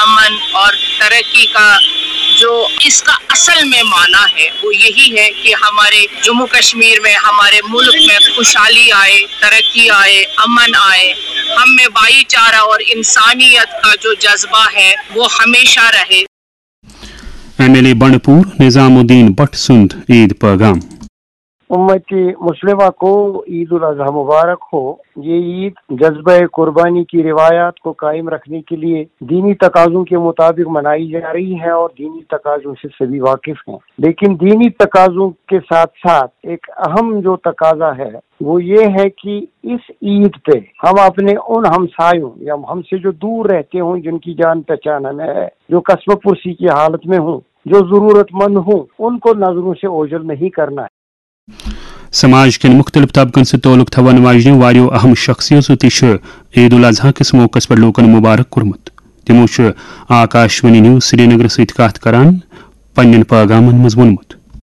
अमन और तरक्की का जो इसका असल में माना है वो यही है कि हमारे जम्मू कश्मीर में, हमारे मुल्क में खुशहाली आए, तरक्की आए, अमन आए, हम में भाईचारा और इंसानियत का जो जज्बा है वो हमेशा रहे। MLA बंडपुर निजामुद्दीन भट्ट सुंद ईद पैगाम। उम्मती मुस्लिमा को ईद उल अजहा मुबारक हो। ये ईद जज्बा कुर्बानी की रिवायात को कायम रखने के लिए दीनी तकाज़ों के मुताबिक मनाई जा रही है और दीनी तकाज़ों से सभी वाकिफ हैं। लेकिन दीनी तकाज़ों के साथ साथ एक अहम जो तकाज़ा है वो ये है कि इस ईद पे हम अपने उन हमसायों या हमसे जो दूर रहते हों, जिनकी जान पहचान में है, जो कस्ब पुरसी की हालत में हों, जो ज़रूरतमंद हों, उनको नजरों से ओझल नहीं करना है। समाज के मुख्तलिफ तबकन से ताल्लुक थवन वाजने वारियो अहम शख्सियतों तिश ईद उल अजहा किस मौकस पर लोकन मुबारक कुर्मुत। तिमो आकाशवाणी न्यूज श्रीनगर सत कत करान पन्न पैगामन मज वोनमुत।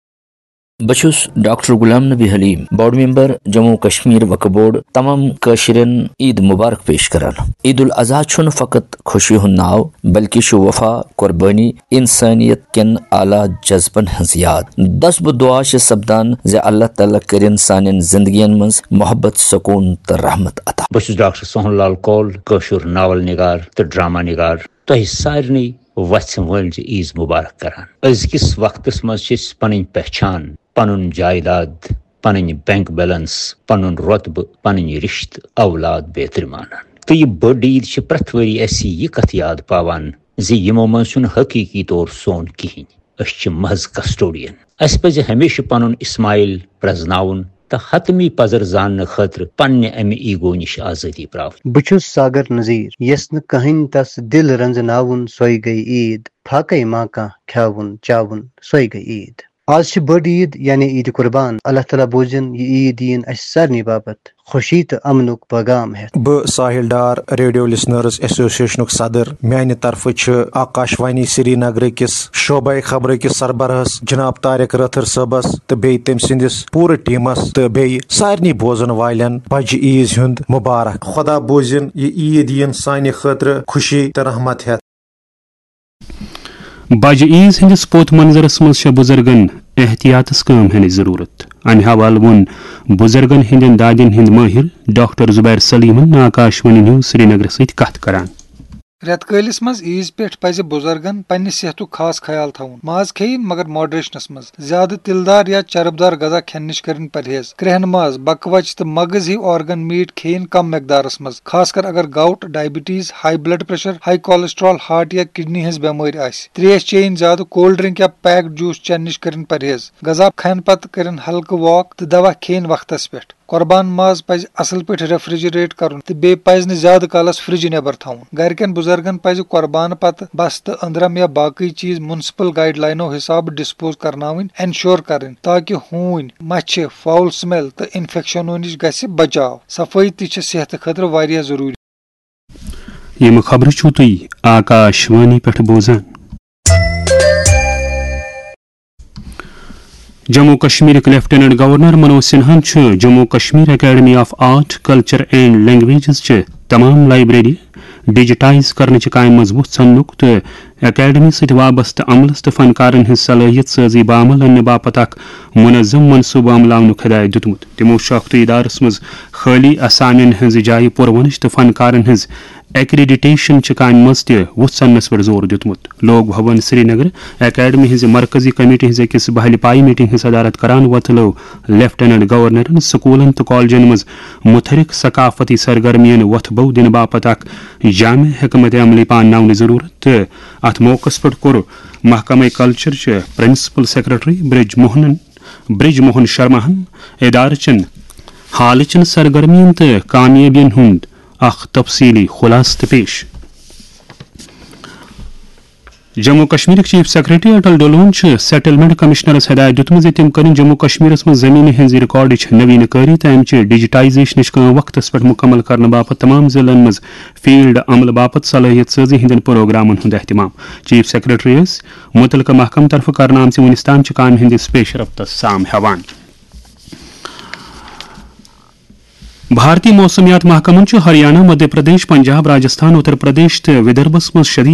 बचुस doctor Ghulam Nabi haleem board member Jammu Kashmir वक्फ बोर्ड तमाम कशिरन ईद मुबारक पेश करान। ईद उल अजहा छुन फकत खुशी हुन नाव बल्कि शु वफा कुर्बानी इंसानियत किन आला जज्बन हंस याद। दस दुआ से सब्दान जे अल्लाह ताला करिन सानिन जिंदगियन मज मोहब्बत सुकून त रहमत अता। बचुस डॉक्टर सोहन लाल कौल कशुर नावल निगार तो ड्रामा निगार तो सारनी वत्स वल ईद मुबारक करान। अजकिस वक्तस मज पन पहचान, पनुन जायदाद, पन बैंक बैलेंस, पनुन रुतब, पन रिश्त औलाद बेहतर मानान। तो यह बड़ ईद प्रथ वरी ऐसी यह कथ याद पावान जी यमो मज हकीकी तौर सोन कहीं, महज कस्टोडियन। अस पज हमेशा पनुन इस्माइल प्रजनाउन तो हतमी पजर जानने खतर पन्ने अमे ईगो निश आजादी प्राव। बचुस सागर नजीर यस न कहीं तस दिल रंजनाउन सोई गई ईद, फाकई माँ का ख्याउन चाउन सोई गई ईद। आज बड़ ईद यानी ईद कुर्बान। अल्लाह ताला बोजन ये ईद यीन सारनी बाबत खुशी तो अमनुक पैगाम है। ब साहिल डार रेडियो लिसनर्स एसोसिएशन सदर माने तरफ आकाशवाणी श्रीनगर किस शोबा खबर किस सरबराहस जनाब तारिक रथर सबस तो बे तम सिंदिस पूरे टीमस तो बे सारनी बोजन वालन बज ईद हुंद मुबारक। खुदा बोजन ये ईद यीन सानि खतर खुशी तो रहमत है। बज ईज हंदिस पोत मंजरस मज बुजुर्गन एहतियातस काम हन जरूरत। अमि हवाल वोन बुजुर्गन हंदन दादन हंद माहिर doctor Zubair Sleeman Akashvani news Srinagar सत कथ करान। रेतकलिस मज ईज पे पज बुजुर्गन पन्ने सेहतु खास ख्याल थवन। माज खेन मगर मॉडरेशनस मज। ज्यादा तिलदार या चरबदार गजा खेन निश करिन परहेज। क्रहन माज, बकवच तो मगज ही ऑर्गन मीट खेन कम मकदारस मज। खासकर अगर gout, diabetes, high blood pressure, high cholesterol, heart या किडनी हज बेमारी आसि। त्रेश चेन ज्यादा, कोल्ड ड्रिंक या पैक्ड जूस चेन निश करिन परहेज। गजा खान पत करिन हल्क वॉक तो दवा खेन वक्तस पे। कुर्बान माज पज असल पे रेफ्रिजरेट करन तो बे पज न ज्यादा कालस फ्रिज नेबर थवन। घरकन बुजुर्गन पज कुर्बान पत बस तो अंदरम या बाकी चीज म्युनिसिपल गाइडलाइनों हिसाब डिस्पोज करनावन एंश्योर करें ताकि हून, मच्छ, फाउल स्मेल तो इन्फेक्शनों निश गसे बचाव। सफाई ति सेहत खतर वारिया जरूरी। यम खबर छु तुई आकाशवाणी पे बोजान। जम्मू कश्मीर के lieutenant governor Manoj Sinha Jammu Kashmir academy of art, culture and languages तमाम लाइब्रेरी डिजिटाइज करने काम मजबूत सन्नुक तो अकेडमी सत वाबस्त अमलस तो फनकारन हज सलाहियत साजी बामल अन्न बापत अख मुनज़्ज़म मनसूबा अमलावनुक हिदायत दितमुत। तिमो अख्त इदारस मज खाली असामियन हज जाय पुरवनिश तो फनकारन हज एक्रेडिटेशन काम मज वुथ सन्नस पर जोर दितमुत। लोक भवन श्रीनगर अकेडमी हज मरकजी कमेटी हज अकिस बहलपाई मीटिंग हज सदारत करान वतलो लेफ्टिनेंट गवर्नरन स्कूलन तो कॉलेजन मज मुतहरिक सकाफती सरगर्मियन वथ बो दिन बापत अख जामे हिकमत अमली पान जरूरत। अत मौकस पर कोर महकमा culture principal secretary bridge Mohan Sharma इदारचन हालचन सरगर्मियन तो कामयाबियन हुंद अख तफसीली खुलासत पेश। जम्मू कश्मीर चीफ सेक्रेटरी अटल डोलोन सेटलमेंट कमिश्नरस हिदायत दितम तम कर जम्मू कश्मीरस मज जमीन हज रिकॉर्ड नवीनकारी तो अमि डिजिटाइजेशन वक्त पे मुकम्मल करने बापत तमाम जिलन मज फील्ड अमल बापत सलाहियत साजी हंदन प्रोग्रामन हुंद एहतमाम। चीफ सेक्रेटरी मुतलका महकम तरफ करना आमच वनिस ताम काम हंदिस पेश रफ्त साम हेवान। भारतीय मौसमियात महकमन हरियाणा, मध्य प्रदेश, पंजाब, राजस्थान, उत्तर प्रदेश तो विदर्भस मज शदीद